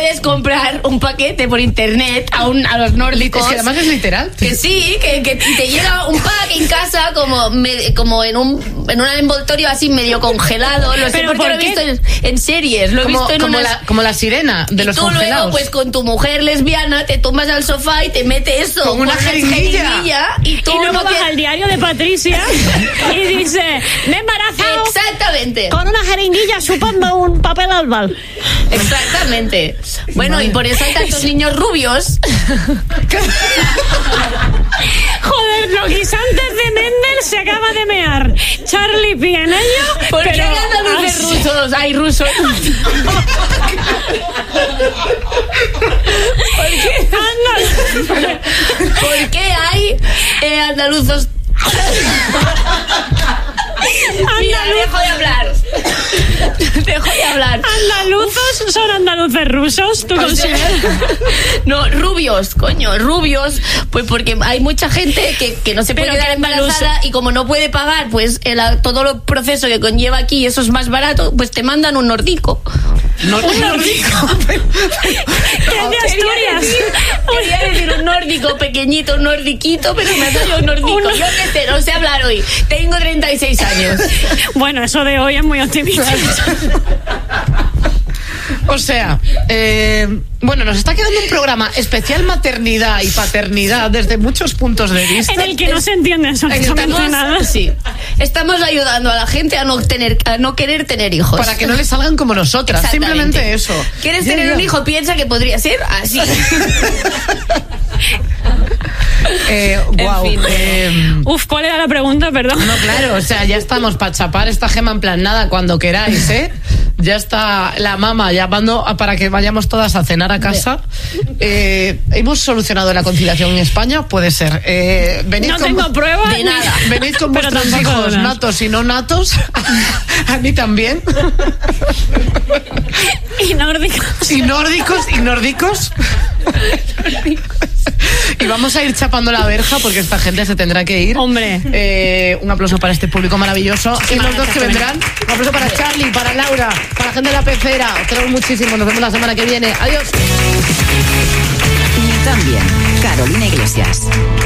puedes comprar un paquete por internet a los nórdicos. Es que además es literal. Que sí, que te llega un pack en casa como en un envoltorio así medio congelado. Lo sé porque lo he visto en series. Lo he visto en como la sirena de los congelados. Y tú luego, pues con tu mujer lesbiana, te tumbas al sofá y te mete eso con una jeringuilla. Y luego vas al diario de Patricia y dice, me he embarazado. Exactamente. Con una jeringuilla chupando un papel albal. Exactamente. Bueno, y por eso hay tantos niños rubios. Joder, los guisantes de Mendel se acaba de mear. Charlie Pienello. ¿Por qué hay andaluces rusos? Hay rusos. ¿Por qué hay andaluzos? Mira, dejo de hablar. ¿Andaluzos son andaluces rusos? ¿Tú consideras? No, rubios, coño, rubios. Pues porque hay mucha gente que no se puede quedar embarazada y como no puede pagar pues todo el proceso que conlleva aquí, eso es más barato, pues te mandan un nórdico. ¿Un nórdico? ¿Qué de Asturias? Quería decir un nórdico pequeñito, un nordiquito, pero me ha salido un nórdico. Yo qué sé, no sé hablar hoy. Tengo 36 años. Bueno, eso de hoy es muy optimista. O sea, bueno, nos está quedando un programa especial maternidad y paternidad desde muchos puntos de vista. En el que no se entiende absolutamente nada. Sí. Estamos ayudando a la gente a no querer tener hijos. Para que no le salgan como nosotras. Simplemente eso. ¿Quieres tener un hijo? Piensa que podría ser así. Wow. En fin. ¿Cuál era la pregunta? Perdón. No, claro, o sea, ya estamos para chapar esta gema en plan nada cuando queráis, ¿eh? Ya está la mamá llamando para que vayamos todas a cenar a casa. ¿Hemos solucionado la conciliación en España? Puede ser. No tengo pruebas de nada. Venid con vuestros hijos natos y no natos. A mí también. Y nórdicos. Y nórdicos. Y vamos a ir chapando la verja porque esta gente se tendrá que ir. Hombre. Un aplauso para este público maravilloso. Y los dos que vendrán. Un aplauso para Charlie, para Laura, para la gente de La Pecera. Os queremos muchísimo. Nos vemos la semana que viene. Adiós. Y también Carolina Iglesias.